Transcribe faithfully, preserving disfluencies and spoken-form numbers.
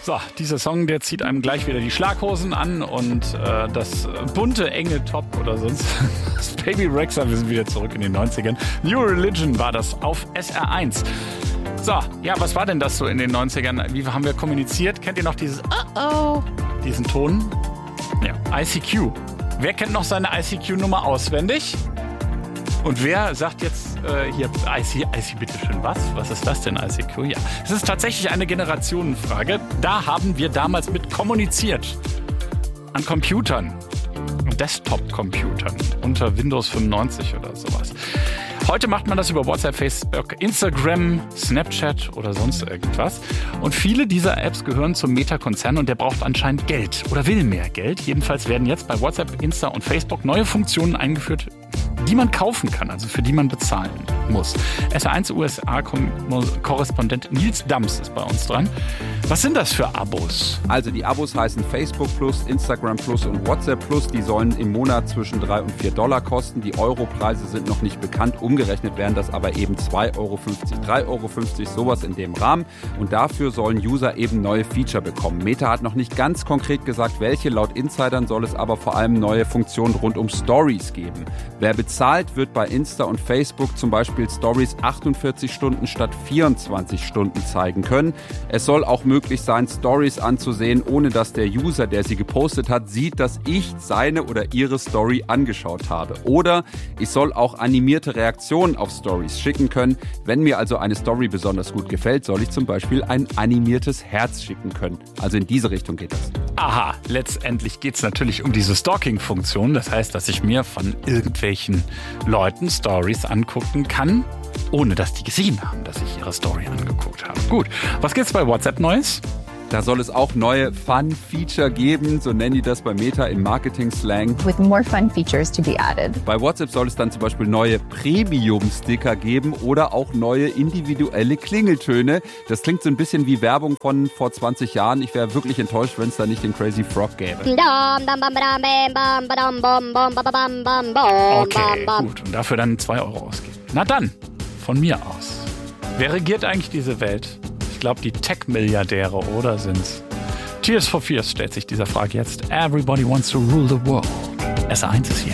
So, dieser Song, der zieht einem gleich wieder die Schlaghosen an und äh, das bunte, enge Top oder sonst das Baby Rexha, wir sind wieder zurück in den neunzigern. New Religion war das auf S R eins. So, ja, was war denn das so in den neunzigern? Wie haben wir kommuniziert? Kennt ihr noch dieses Oh-Oh, diesen Ton? Ja, I C Q. Wer kennt noch seine I C Q-Nummer auswendig? Und wer sagt jetzt äh, hier I C, I C, bitteschön, was? Was ist das denn, I C Q? Ja, es ist tatsächlich eine Generationenfrage. Da haben wir damals mit kommuniziert. An Computern. Desktop-Computern. Unter Windows fünfundneunzig oder sowas. Heute macht man das über WhatsApp, Facebook, Instagram, Snapchat oder sonst irgendwas. Und viele dieser Apps gehören zum Meta-Konzern und der braucht anscheinend Geld oder will mehr Geld. Jedenfalls werden jetzt bei WhatsApp, Insta und Facebook neue Funktionen eingeführt, die man kaufen kann, also für die man bezahlen muss. S R eins U S A-Korrespondent Nils Dams ist bei uns dran. Was sind das für Abos? Also die Abos heißen Facebook Plus, Instagram Plus und WhatsApp Plus. Die sollen im Monat zwischen drei und vier Dollar kosten. Die Europreise sind noch nicht bekannt. Umgerechnet wären das aber eben zwei Euro fünfzig, drei Euro fünfzig, sowas in dem Rahmen. Und dafür sollen User eben neue Feature bekommen. Meta hat noch nicht ganz konkret gesagt, welche. Laut Insidern soll es aber vor allem neue Funktionen rund um Stories geben. Wer bezahlt, wird bei Insta und Facebook zum Beispiel Stories achtundvierzig Stunden statt vierundzwanzig Stunden zeigen können. Es soll auch möglich sein, Stories anzusehen, ohne dass der User, der sie gepostet hat, sieht, dass ich seine oder ihre Story angeschaut habe. Oder ich soll auch animierte Reaktionen auf Stories schicken können. Wenn mir also eine Story besonders gut gefällt, soll ich zum Beispiel ein animiertes Herz schicken können. Also in diese Richtung geht das. Aha, letztendlich geht es natürlich um diese Stalking-Funktion. Das heißt, dass ich mir von irgendwelchen Leuten Stories angucken kann, ohne dass die gesehen haben, dass ich ihre Story angeguckt habe. Gut, was gibt's bei WhatsApp Neues? Da soll es auch neue Fun-Feature geben, so nennen die das bei Meta im Marketing-Slang. With more fun features to be added. Bei WhatsApp soll es dann zum Beispiel neue Premium-Sticker geben oder auch neue individuelle Klingeltöne. Das klingt so ein bisschen wie Werbung von vor zwanzig Jahren. Ich wäre wirklich enttäuscht, wenn es da nicht den Crazy Frog gäbe. Okay, gut. Und dafür dann zwei Euro ausgeben. Na dann, von mir aus. Wer regiert eigentlich diese Welt? Ich glaube, die Tech-Milliardäre, oder sind's? Tears for Fears stellt sich dieser Frage jetzt. Everybody wants to rule the world. S R eins ist hier.